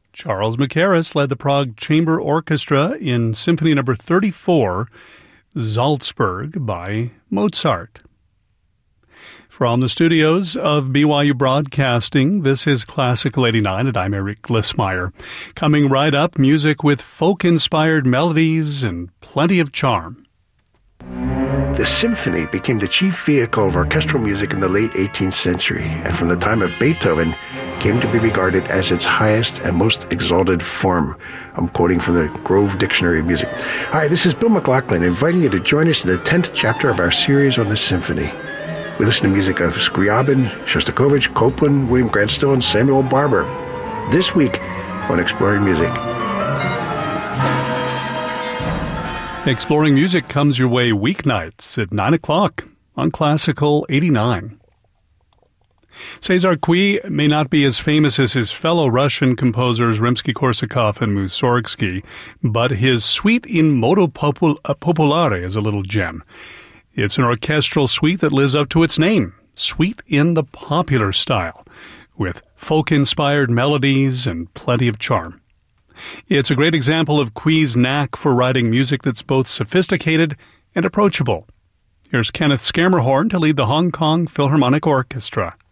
Charles Mackerras led the Prague Chamber Orchestra in Symphony No. 34, Salzburg by Mozart. From the studios of BYU Broadcasting, this is Classical 89, and I'm Eric Glissmeyer. Coming right up, music with folk-inspired melodies and plenty of charm. The symphony became the chief vehicle of orchestral music in the late 18th century, and from the time of Beethoven came to be regarded as its highest and most exalted form. I'm quoting from the Grove Dictionary of Music. Hi, this is Bill McLaughlin, inviting you to join us in the 10th chapter of our series on the symphony. We listen to music of Scriabin, Shostakovich, Copland, William Grant Still, and Samuel Barber. This week on Exploring Music. Exploring Music comes your way weeknights at 9 o'clock on Classical 89. Cesar Cui may not be as famous as his fellow Russian composers Rimsky-Korsakov and Mussorgsky, but his suite in Modo Popolare is a little gem. It's an orchestral suite that lives up to its name, Suite in the Popular Style, with folk-inspired melodies and plenty of charm. It's a great example of Cui's knack for writing music that's both sophisticated and approachable. Here's Kenneth Scamerhorn to lead the Hong Kong Philharmonic Orchestra.